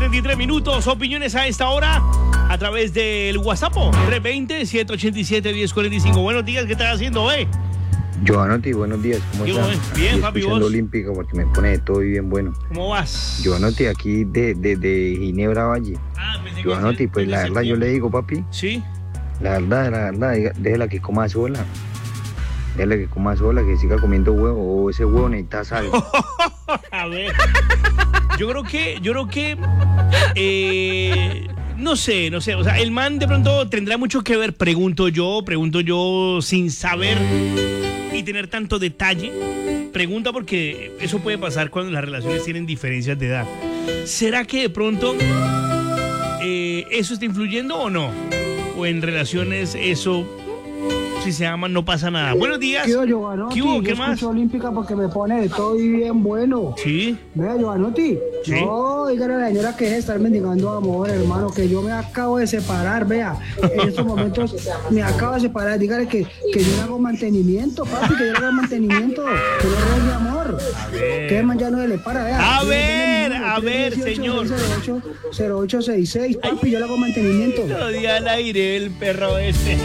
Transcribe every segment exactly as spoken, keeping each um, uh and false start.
treinta y tres minutos. Opiniones a esta hora a través del WhatsApp tres dos cero, siete ocho siete, uno cero cuatro cinco. Buenos días, ¿qué estás haciendo, eh? Giovanotti, buenos días, ¿cómo Yo, estás? bien, Aquí papi, escuchando vos. Olímpica porque me pone de todo y bien bueno. ¿Cómo vas? Giovanotti, aquí de, de, de Ginebra Valle. Ah, pensé que Giovanotti, sí, pues la pensé verdad que- yo le digo, papi, Sí. la verdad, la verdad, diga- déjela que coma sola. Déjela que coma sola, que siga comiendo huevo, o ese huevo necesita sal. A ver. Yo creo que, yo creo que, eh, no sé, no sé. O sea, el man de pronto tendrá mucho que ver, pregunto yo, pregunto yo sin saber y tener tanto detalle. Pregunta porque eso puede pasar cuando las relaciones tienen diferencias de edad. ¿Será que de pronto eh, eso está influyendo o no? O en relaciones eso, si se aman, no pasa nada. Buenos días. ¿Qué hubo, Giovanotti? ¿Qué hubo? Yo ¿Qué más? escucho Olímpica porque me pone de todo y bien bueno. Sí. Vea, Giovanotti. Sí. No, dígale a la señora que es estar mendigando amor, hermano, que yo me acabo de separar, vea. En estos momentos me acabo de separar. Dígale que, que yo le hago mantenimiento, papi, que yo le hago mantenimiento. Que no rogue amor. A ver. Que man ya no le para, vea. A ver, Dígale mi número, a ver, tres uno ocho, señor. cero ocho, cero ocho seis seis, papi, yo le hago mantenimiento. Lo di al aire el perro este.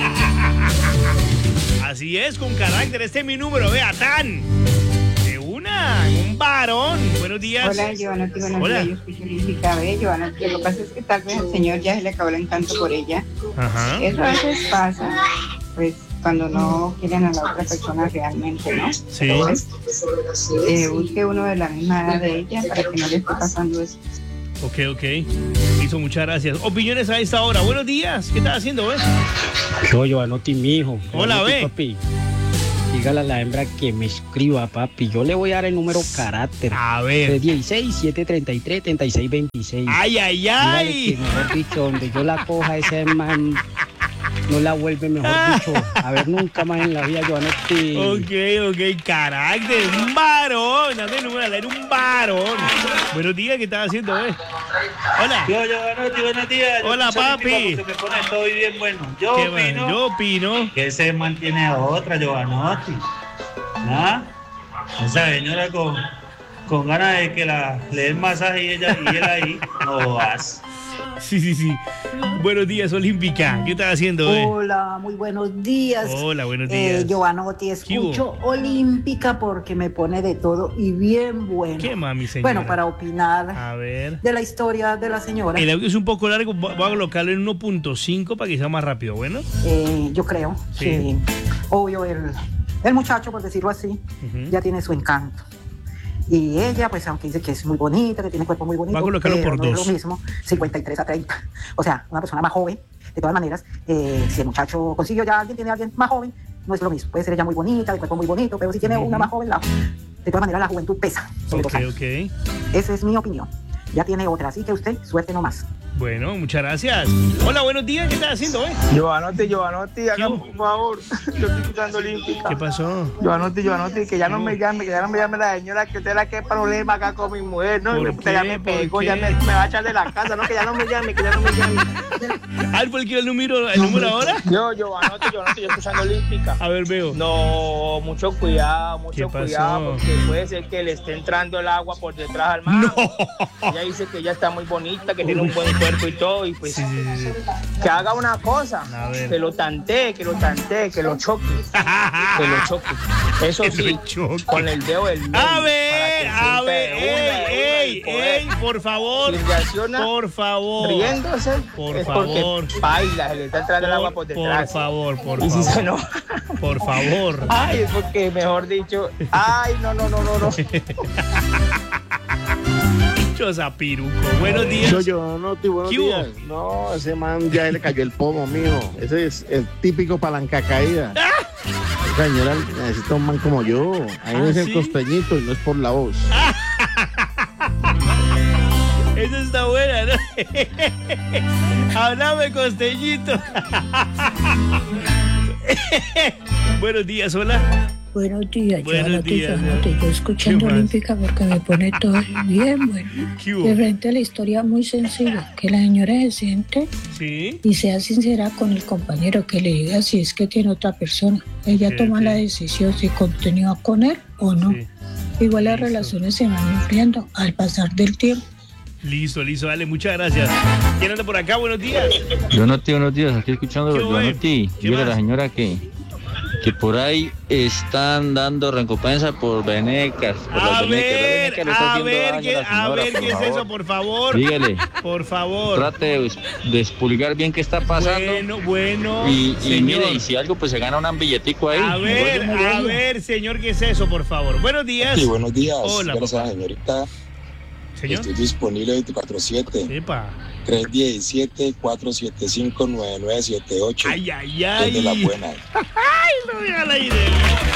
Así es, con carácter. Este es mi número, vea, tan. De una, un varón. Buenos días. Hola, Giovanotti, buenos Hola. días. Yo escucho Olímpica, ¿ve? Giovanotti, lo que pasa es que tal vez al señor ya se le acabó el encanto por ella. Ajá. Eso a veces pasa, pues, cuando no quieren a la otra persona realmente, ¿no? Sí. Entonces, eh, busque uno de la misma edad de ella para que no le esté pasando eso. Ok, ok. Listo, muchas gracias. Opiniones a esta hora. Buenos días. ¿Qué estás haciendo, eh? Yo, Giovanotti, mi hijo. Hola, Giovanotti, ve. papi. Dígale a la hembra que me escriba, papi. Yo le voy a dar el número carácter. A ver. tres dieciséis, siete treinta y tres, treinta y seis veintiséis. Ay, ay, Dígale ay. que, mejor dicho, donde yo la coja, ese man no la vuelve, mejor dicho, a ver nunca más en la vida, Giovanotti. Ok, ok, carácter, un varón, dame el número, era un varón. Buenos días, ¿qué estás haciendo, eh? Hola. Yo, Giovanotti, buenos días. Yo Hola, escucho Olímpica papi. porque me pone todo y bien bueno. Yo ¿Qué opino más? Yo opino. que ese mantiene a otra, Giovanotti. ¿Ah? Esa señora con, con ganas de que la, le den masaje y ella y él ahí, no vas. Sí, sí, sí. Buenos días, Olímpica. ¿Qué estás haciendo, eh? Hola, muy buenos días. Hola, buenos Eh, días. Giovanotti, escucho Olímpica porque me pone de todo y bien bueno. ¿Qué mami, señora? Bueno, para opinar A ver. de la historia de la señora, El audio es un poco largo, voy a colocarlo en uno punto cinco para que sea más rápido, ¿bueno? eh, yo creo Sí. que, obvio, el, el muchacho, por decirlo así, Ujú. ya tiene su encanto. Y ella, pues, aunque dice que es muy bonita, que tiene cuerpo muy bonito, Va a colocarlo pero por no dos. es lo mismo, cincuenta y tres a treinta. O sea, una persona más joven, de todas maneras, eh, si el muchacho consiguió ya a alguien, tiene a alguien más joven, no es lo mismo. Puede ser ella muy bonita, de cuerpo muy bonito, pero si tiene Ujú. una más joven, la, de todas maneras la juventud pesa sobre Ok, dos años. ok. Esa es mi opinión. Ya tiene otra, así que usted, suerte nomás. Bueno, muchas gracias. Hola, buenos días, ¿qué estás haciendo, eh? Giovanotti, Giovanotti, ¿Qué hágame hubo? un favor. Yo estoy escuchando Olímpica. ¿Qué pasó? Giovanotti, Giovanotti, que ya no ¿Qué me hubo? llame, que ya no me llame la señora, que usted la que problema acá con mi mujer, ¿no? ¿Por Que qué? ya me ¿Por pegó, qué? ya me, me va a echar de la casa, ¿no? Que ya no me llame, que ya no me llame. ¿Al fue el que dio el número, el número ahora? Yo, Giovanotti, Giovanotti, yo escuchando Olímpica. A ver, veo. No, mucho cuidado, ¿Qué mucho pasó? cuidado, porque puede ser que le esté entrando el agua por detrás al mar. No. Ella dice que ella está muy bonita, que tiene un buen cuerpo y todo, y pues Sí, sí, sí, sí. que haga una cosa, A ver. que lo tantee, que lo tantee, que lo choque, que lo choque. Eso Que sí, lo choque. con el dedo del medio. A ver, para que a sienta ver, de una, de una ey, el poder. ey, por favor. Si reacciona Por favor. riéndose, Por es favor. porque baila, se le está entrando el agua por Por, detrás. por favor, por Y si se favor. enoja, Por favor. ay, es porque, mejor dicho, ay, no, no, no, no, no. Chosa piruco. Buenos días. Yo, yo, no, tío, buenos ¿Qué hubo? días. No, ese man ya le cayó el pomo, mijo. Ese es el típico palanca caída. Esa señora necesita un man como yo. Ahí ¿Ah, me dicen sí? costeñito y no es por la voz. Esa está buena, ¿no? Háblame, costeñito. Buenos días, hola. Buenos días, Buenos Giovanotti, días, Giovanotti. Yo escuchando ¿Qué más? Olímpica porque me pone todo bien bueno. ¿Qué hubo? De frente a la historia muy sencilla, que la señora se siente Sí. y sea sincera con el compañero, que le diga si es que tiene otra persona. Ella Sí, toma sí. la decisión si continúa con él o no. Sí. Igual las Listo. relaciones se van enfriando al pasar del tiempo. Listo, listo, dale, muchas gracias. ¿Quién anda por acá? Buenos días. Yo no te buenos días, aquí escuchando ¿Qué yo hubo? no te ¿Qué Dile a más? la señora que, que por ahí están dando recompensa por venecas. Por las A venecas. La ver, veneca le está a haciendo ver, daño qué, la a señora, ver por qué es favor. eso, por favor. Dígale. Por favor. Trate de, de expulgar bien qué está pasando. Bueno, bueno. Y, y señor. mire, y si algo, pues se gana un billetico ahí. A ver, Negocio, a negocio. ver, señor, ¿qué es eso, por favor? Buenos días. Sí, buenos días. Hola, Gracias, papá. señorita. Señor. Estoy disponible veinticuatro siete. Epa. tres uno siete, cuatro siete cinco, nueve nueve siete ocho. Ay, ay, ay. Desde la buena. Ay, no me da la idea.